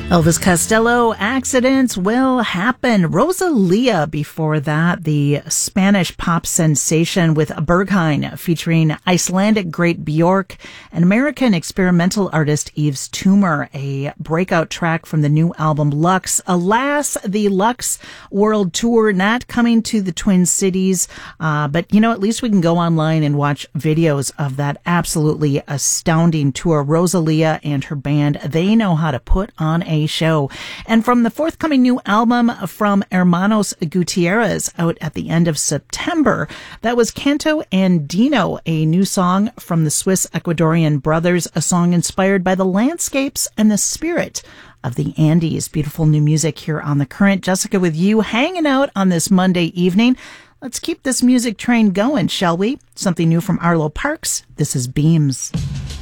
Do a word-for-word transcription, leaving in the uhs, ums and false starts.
Elvis Costello, Accidents Will Happen. Rosalia before that, the Spanish pop sensation with Berghain featuring Icelandic great Björk and American experimental artist Yves Tumor, a breakout track from the new album Lux. Alas, the Lux World Tour not coming to the Twin Cities, uh, but you know, at least we can go online and watch videos of that absolutely astounding tour. Rosalia and her band, they know how to put on a show. And from the forthcoming new album from Hermanos Gutierrez out at the end of September, that was Canto Andino, a new song from the Swiss Ecuadorian brothers, a song inspired by the landscapes and the spirit of the Andes. Beautiful new music here on The Current. Jessica with you, hanging out on this Monday evening. Let's keep this music train going, shall we? Something new from Arlo Parks. This is Beams.